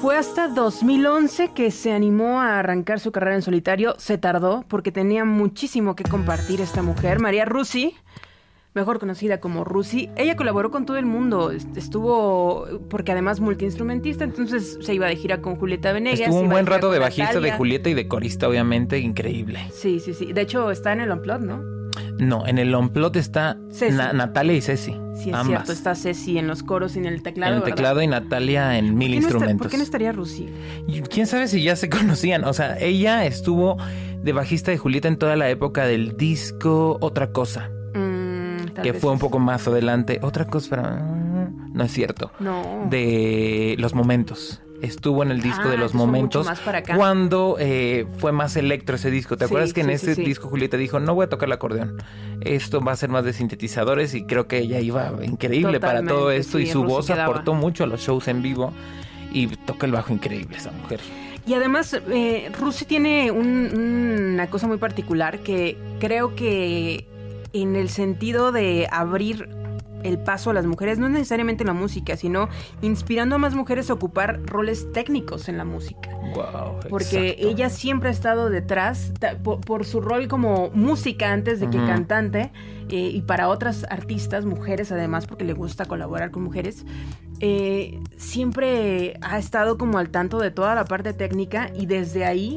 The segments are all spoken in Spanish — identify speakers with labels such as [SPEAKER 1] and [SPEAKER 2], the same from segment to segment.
[SPEAKER 1] Fue hasta 2011 que se animó a arrancar su carrera en solitario. Se tardó porque tenía muchísimo que compartir esta mujer, María Rusi, mejor conocida como Rusi. Ella colaboró con todo el mundo, estuvo, porque además multiinstrumentista, entonces se iba de gira con Julieta Venegas.
[SPEAKER 2] Estuvo un buen rato de bajista
[SPEAKER 1] Natalia.
[SPEAKER 2] de Julieta y de corista, obviamente, increíble.
[SPEAKER 1] Sí. De hecho, está en el Unplugged, ¿no?
[SPEAKER 2] No, en el Unplugged está Natalia y Ceci.
[SPEAKER 1] Sí, es
[SPEAKER 2] ambas.
[SPEAKER 1] cierto, está Ceci en los coros y en el teclado,
[SPEAKER 2] En el teclado,
[SPEAKER 1] ¿verdad?
[SPEAKER 2] y Natalia en mil instrumentos.
[SPEAKER 1] ¿Por qué no estaría Rusi?
[SPEAKER 2] Y quién sabe si ya se conocían. O sea, ella estuvo de bajista de Julieta en toda la época del disco Otra Cosa, que fue un poco más adelante. Otra cosa, pero no es cierto.
[SPEAKER 1] No.
[SPEAKER 2] De Los Momentos. Estuvo en el disco de Los
[SPEAKER 1] eso
[SPEAKER 2] Momentos
[SPEAKER 1] mucho más para acá.
[SPEAKER 2] cuando fue más electro ese disco. ¿Te acuerdas que en ese
[SPEAKER 1] sí.
[SPEAKER 2] disco Julieta dijo, no voy a tocar el acordeón? Esto va a ser más de sintetizadores, y creo que ella iba increíble para todo esto, y su
[SPEAKER 1] Rusi
[SPEAKER 2] voz
[SPEAKER 1] quedaba.
[SPEAKER 2] aportó mucho a los shows en vivo, y toca el bajo increíble esa mujer.
[SPEAKER 1] Y además, Rusi tiene una cosa muy particular que creo que en el sentido de abrir el paso a las mujeres, no es necesariamente en la música, sino inspirando a más mujeres a ocupar roles técnicos en la música.
[SPEAKER 2] Wow,
[SPEAKER 1] Porque
[SPEAKER 2] exacto.
[SPEAKER 1] ella siempre ha estado detrás por su rol como música antes de que cantante, y para otras artistas, mujeres además, porque le gusta colaborar con mujeres, siempre ha estado como al tanto de toda la parte técnica, y desde ahí,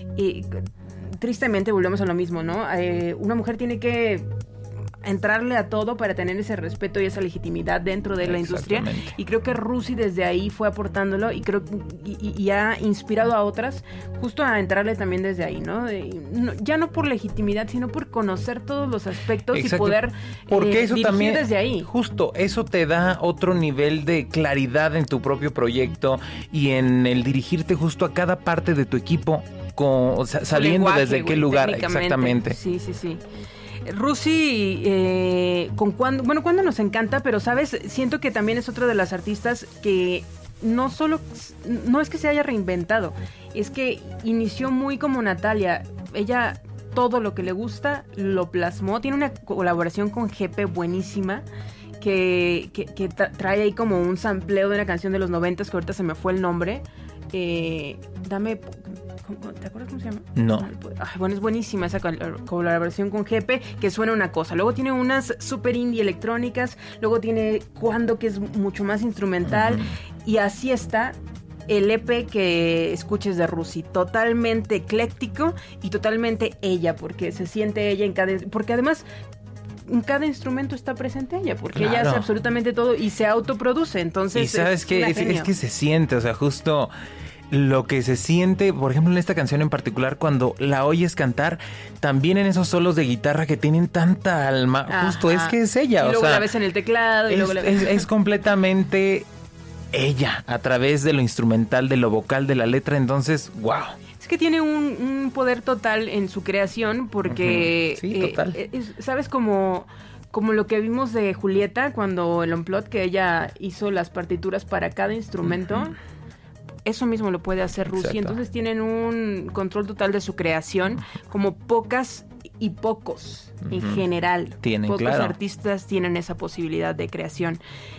[SPEAKER 1] tristemente volvemos a lo mismo, ¿no? Una mujer tiene que entrarle a todo para tener ese respeto y esa legitimidad dentro de la industria, y creo que Rusi desde ahí fue aportándolo, y creo y ha inspirado a otras justo a entrarle también desde ahí, ¿no? Ya no por legitimidad, sino por conocer todos los aspectos. Exacto. Y poder
[SPEAKER 2] porque eso
[SPEAKER 1] dirigir
[SPEAKER 2] también,
[SPEAKER 1] desde ahí.
[SPEAKER 2] Justo, eso te da otro nivel de claridad en tu propio proyecto y en el dirigirte justo a cada parte de tu equipo, sabiendo lenguaje, desde qué lugar. Exactamente.
[SPEAKER 1] Sí. Rusi, cuando nos encanta, pero sabes, siento que también es otra de las artistas que no es que se haya reinventado, es que inició muy como Natalia. Ella todo lo que le gusta lo plasmó. Tiene una colaboración con Jepe buenísima, que trae ahí como un sampleo de una canción de los 90s, que ahorita se me fue el nombre. ¿Te acuerdas cómo se llama?
[SPEAKER 2] No.
[SPEAKER 1] Bueno, es buenísima esa colaboración con Jepe, que suena una cosa. Luego tiene unas super indie electrónicas. Luego tiene Cuando, que es mucho más instrumental. Y así está el EP que escuches de Rusi. Totalmente ecléctico y totalmente ella, porque se siente ella en cada... Porque además... en cada instrumento está presente ella, porque ella hace absolutamente todo y se autoproduce, entonces...
[SPEAKER 2] Y sabes que es que se siente, o sea, justo lo que se siente, por ejemplo, en esta canción en particular, cuando la oyes cantar, también en esos solos de guitarra que tienen tanta alma, justo es que es ella,
[SPEAKER 1] y luego la ves en el teclado, y luego la ves...
[SPEAKER 2] es completamente ella, a través de lo instrumental, de lo vocal, de la letra, entonces, wow.
[SPEAKER 1] Es que tiene un poder total en su creación, porque...
[SPEAKER 2] Sí, total.
[SPEAKER 1] ¿Sabes? Como lo que vimos de Julieta cuando el Unplugged, que ella hizo las partituras para cada instrumento. Eso mismo lo puede hacer Rusi. Exacto. Entonces tienen un control total de su creación, como pocas y pocos en general. Pocos artistas tienen esa posibilidad de creación.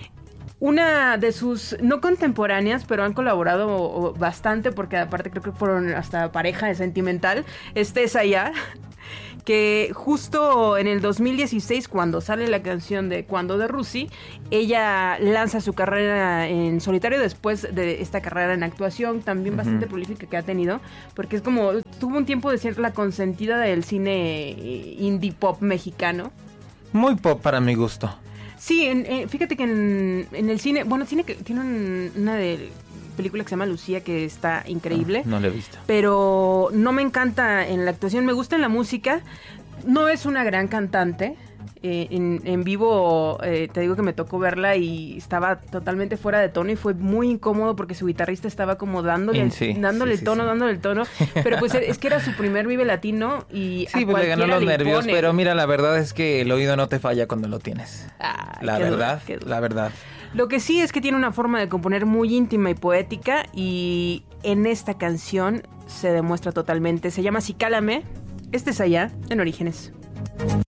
[SPEAKER 1] Una de sus, no contemporáneas, pero han colaborado bastante, porque aparte creo que fueron hasta pareja de sentimental, es Tessa, que justo en el 2016, cuando sale la canción de Cuando de Rusi, ella lanza su carrera en solitario después de esta carrera en actuación, también bastante prolífica que ha tenido, porque es como, tuvo un tiempo de ser la consentida del cine indie pop mexicano.
[SPEAKER 2] Muy pop para mi gusto.
[SPEAKER 1] Sí, fíjate que en el cine, bueno, tiene una película que se llama Lucía, que está increíble.
[SPEAKER 2] No la he visto.
[SPEAKER 1] Pero no me encanta en la actuación, me gusta en la música. No es una gran cantante. En vivo, te digo que me tocó verla y estaba totalmente fuera de tono, y fue muy incómodo porque su guitarrista estaba como dándole el tono, pero pues es que era su primer Vive Latino y
[SPEAKER 2] sí, pues le ganó los nervios, pero mira, la verdad es que el oído no te falla cuando lo tienes. La verdad.
[SPEAKER 1] Lo que sí es que tiene una forma de componer muy íntima y poética, y en esta canción se demuestra totalmente. Se llama Cicálame. Este es allá en Orígenes.